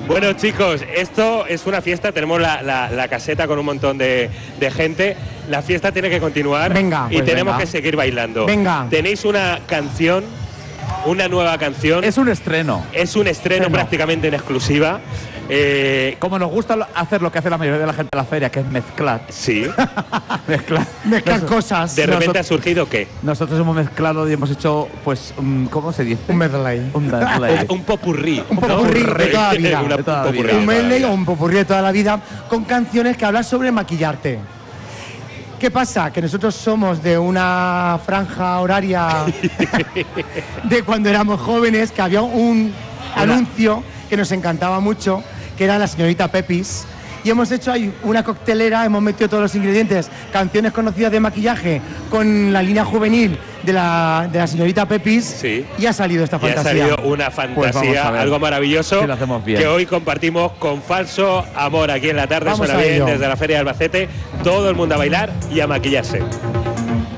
Bueno, chicos, esto es una fiesta. Tenemos la caseta con un montón de gente. La fiesta tiene que continuar. Venga, y pues tenemos venga. que seguir bailando. Venga. Tenéis una canción, una nueva canción. Es un estreno. Es un estreno prácticamente en exclusiva. Como nos gusta hacer lo que hace la mayoría de la gente en la feria, que es mezclar. Sí. Mezclar cosas. ¿De repente ha surgido qué? Nosotros hemos mezclado y hemos hecho, pues, ¿cómo se dice? Un medley. Un medley. Un popurrí. Un popurrí de toda la vida. Una De toda la popurrí vida. de Un toda la medley vida. o un popurrí de toda la vida con canciones que hablan sobre maquillarte. ¿Qué pasa? Que nosotros somos de una franja horaria de cuando éramos jóvenes, que había un anuncio que nos encantaba mucho, que era la señorita Pepis. Y hemos hecho ahí una coctelera, hemos metido todos los ingredientes, canciones conocidas de maquillaje, con la línea juvenil de la señorita Pepis. Sí. Y ha salido esta Y ha fantasía. salido una Pues vamos fantasía, a ver algo maravilloso si lo hacemos bien. que hoy compartimos con Falso Amor aquí en la tarde. Vamos Suena a bien ello. desde la Feria de Albacete. Todo el mundo a bailar y a maquillarse.